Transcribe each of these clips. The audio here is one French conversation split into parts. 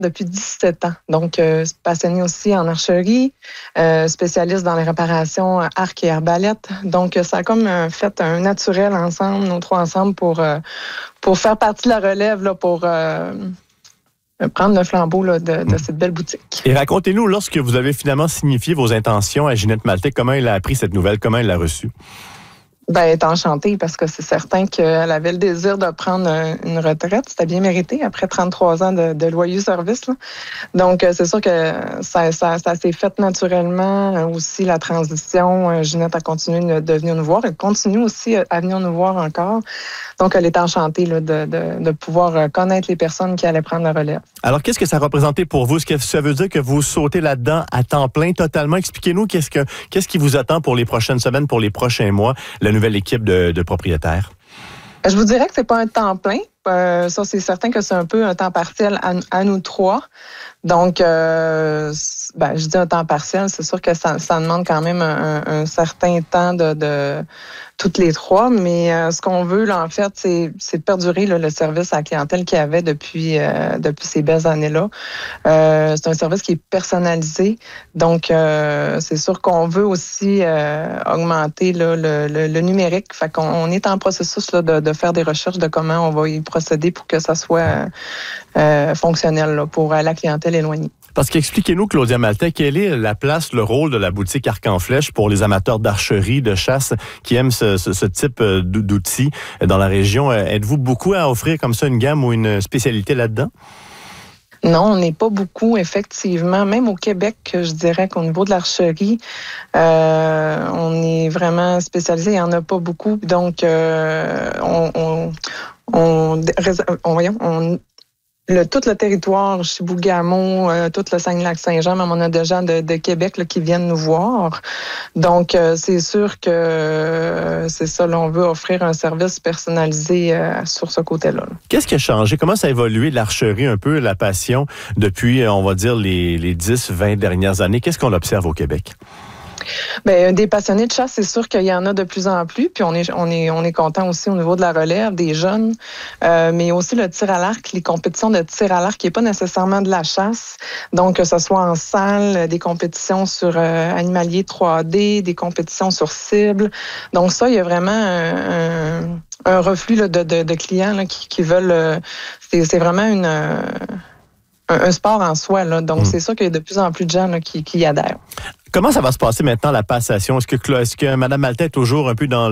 depuis 17 ans. Donc, passionné aussi en archerie, spécialiste dans les réparations arc et arbalète. Donc, ça a comme fait un naturel ensemble, nous trois ensemble, pour faire partie de la relève, là, pour prendre le flambeau là, de cette belle boutique. Et racontez-nous, lorsque vous avez finalement signifié vos intentions à Ginette Maltais, comment elle a appris cette nouvelle, comment elle l'a reçue? Ben, elle est enchantée parce que c'est certain qu'elle avait le désir de prendre une retraite. C'était bien mérité après 33 ans de loyaux services. Là. Donc, c'est sûr que ça s'est fait naturellement. Aussi, la transition, Ginette a continué de venir nous voir. Elle continue aussi à venir nous voir encore. Donc, elle est enchantée là, de pouvoir connaître les personnes qui allaient prendre la relève. Alors, qu'est-ce que ça a représenté pour vous? Est-ce que ça veut dire que vous sautez là-dedans à temps plein, totalement? Expliquez-nous qu'est-ce qui vous attend pour les prochaines semaines, pour les prochains mois, la nouvelle équipe de propriétaires? Je vous dirais que c'est pas un temps plein. Ça, c'est certain que c'est un peu un temps partiel à nous trois. Donc, je dis un temps partiel, c'est sûr que ça demande quand même un certain temps de toutes les trois, mais ce qu'on veut, là, en fait, c'est de perdurer là, le service à la clientèle qu'il y avait depuis ces belles années-là. C'est un service qui est personnalisé, donc c'est sûr qu'on veut aussi augmenter là, le numérique. Fait qu'on est en processus là, de faire des recherches de comment on va y procéder pour que ça soit fonctionnel là, pour la clientèle éloignée. Parce qu'expliquez-nous, Claudia Maltais, quelle est la place, le rôle de la boutique Arc en Flèche pour les amateurs d'archerie, de chasse, qui aiment ce type d'outils dans la région? Êtes-vous beaucoup à offrir comme ça une gamme ou une spécialité là-dedans? Non, on n'est pas beaucoup, effectivement. Même au Québec, je dirais qu'au niveau de l'archerie, on est vraiment spécialisé. Il n'y en a pas beaucoup. Donc, tout le territoire, Chibougamau, tout le Saguenay-Lac-Saint-Jean, même on a des gens de Québec là, qui viennent nous voir. Donc, c'est sûr que c'est ça, là, on veut offrir un service personnalisé sur ce côté-là. Qu'est-ce qui a changé? Comment ça a évolué l'archerie, un peu, la passion, depuis, on va dire, les 10-20 dernières années? Qu'est-ce qu'on observe au Québec? Bien, des passionnés de chasse, c'est sûr qu'il y en a de plus en plus. Puis on est content aussi au niveau de la relève des jeunes, mais aussi le tir à l'arc, les compétitions de tir à l'arc qui n'est pas nécessairement de la chasse. Donc, que ce soit en salle, des compétitions sur animalier 3D, des compétitions sur cible. Donc ça, il y a vraiment un reflux là, de clients là, qui veulent... c'est vraiment un sport en soi. Là. Donc, c'est sûr qu'il y a de plus en plus de gens là, qui y adhèrent. Comment ça va se passer maintenant, la passation? Est-ce que Mme Maltais est toujours un peu dans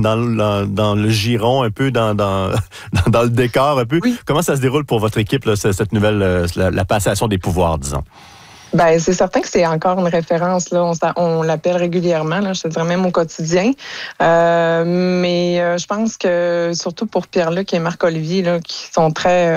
le giron, un peu dans le décor, un peu? Oui. Comment ça se déroule pour votre équipe, là, cette nouvelle, la passation des pouvoirs, disons? Ben, c'est certain que c'est encore une référence. Là, on l'appelle régulièrement, là, je te dirais même au quotidien. Mais je pense que surtout pour Pierre-Luc et Marc-Olivier, là, qui sont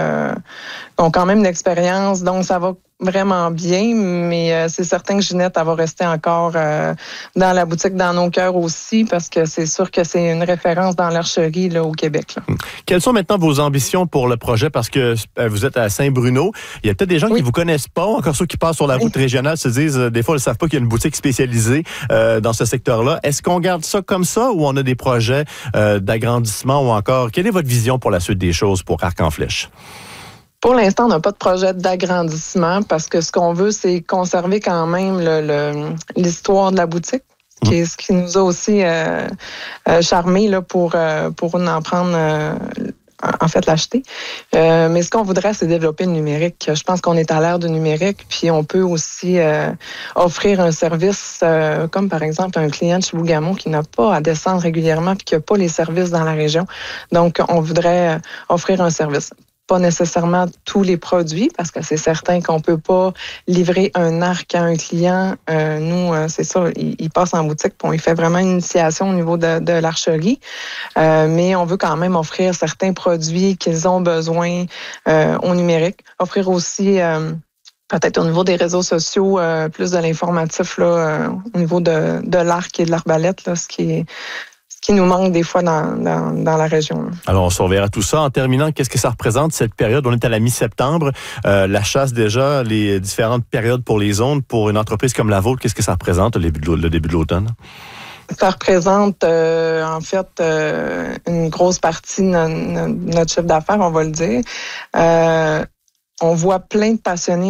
ont quand même l'expérience, donc ça va vraiment bien, mais c'est certain que Ginette, elle va rester encore dans la boutique, dans nos cœurs aussi, parce que c'est sûr que c'est une référence dans l'archerie là, au Québec. Là. Quelles sont maintenant vos ambitions pour le projet? Parce que vous êtes à Saint-Bruno. Il y a peut-être des gens qui vous connaissent pas, encore ceux qui passent sur la route régionale se disent, des fois, ils ne savent pas qu'il y a une boutique spécialisée dans ce secteur-là. Est-ce qu'on garde ça comme ça ou on a des projets d'agrandissement ou encore? Quelle est votre vision pour la suite des choses pour Arc en Flèche? Pour l'instant, on n'a pas de projet d'agrandissement parce que ce qu'on veut, c'est conserver quand même l'histoire de la boutique, qui est ce qui nous a aussi charmés là, pour en prendre... en fait, l'acheter. Mais ce qu'on voudrait, c'est développer le numérique. Je pense qu'on est à l'ère du numérique, puis on peut aussi offrir un service, comme par exemple un client de Chibougamau qui n'a pas à descendre régulièrement puis qui n'a pas les services dans la région. Donc, on voudrait offrir un service. Pas nécessairement tous les produits, parce que c'est certain qu'on peut pas livrer un arc à un client. Nous, c'est ça, il passe en boutique, puis on fait vraiment une initiation au niveau de l'archerie. Mais on veut quand même offrir certains produits qu'ils ont besoin au numérique. Offrir aussi... peut-être au niveau des réseaux sociaux, plus de l'informatif là, au niveau de l'arc et de l'arbalète, là, ce qui nous manque des fois dans la région. Alors, on surveillera tout ça. En terminant, qu'est-ce que ça représente, cette période? On est à la mi-septembre. La chasse, déjà, les différentes périodes pour les zones. Pour une entreprise comme la vôtre, qu'est-ce que ça représente, le début de l'automne? Ça représente, en fait, une grosse partie de notre chiffre d'affaires, on va le dire. on voit plein de passionnés